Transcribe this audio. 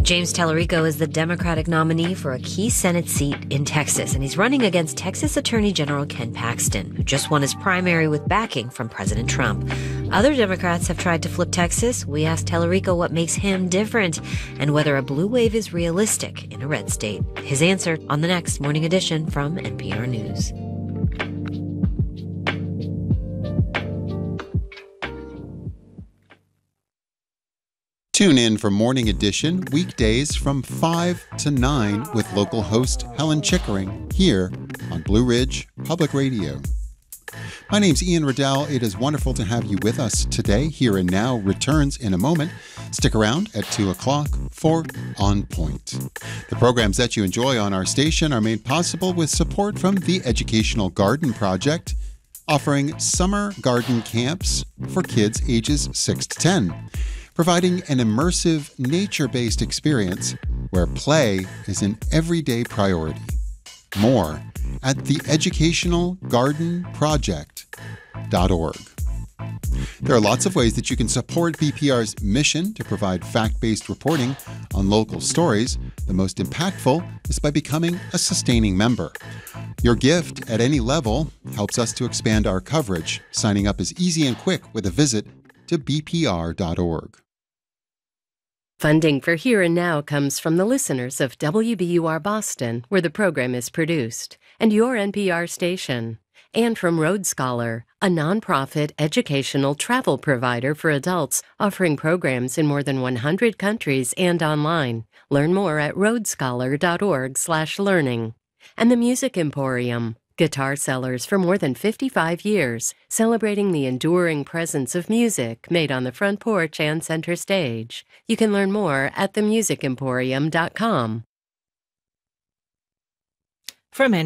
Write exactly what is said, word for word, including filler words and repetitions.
James Tallarico is the Democratic nominee for a key Senate seat in Texas, and he's running against Texas Attorney General Ken Paxton, who just won his primary with backing from President Trump. Other Democrats have tried to flip Texas. We asked Tallarico what makes him different and whether a blue wave is realistic in a red state. His answer on the next Morning Edition from N P R News. Tune in for Morning Edition weekdays from five to nine with local host Helen Chickering here on Blue Ridge Public Radio. My name's Ian Riddell. It is wonderful to have you with us today. Here and Now returns in a moment. Stick around at two o'clock for On Point. The programs that you enjoy on our station are made possible with support from the Educational Garden Project, offering summer garden camps for kids ages six to ten. Providing an immersive, nature-based experience where play is an everyday priority. More at the educational garden project dot org. There are lots of ways that you can support B P R's mission to provide fact-based reporting on local stories. The most impactful is by becoming a sustaining member. Your gift at any level helps us to expand our coverage. Signing up is easy and quick with a visit to b p r dot org. Funding for Here and Now comes from the listeners of W B U R Boston, where the program is produced, and your N P R station, and from Road Scholar, a nonprofit educational travel provider for adults offering programs in more than one hundred countries and online. Learn more at road scholar dot org slash learning. And the Music Emporium, guitar sellers for more than fifty-five years, celebrating the enduring presence of music made on the front porch and center stage. You can learn more at the music emporium dot com. From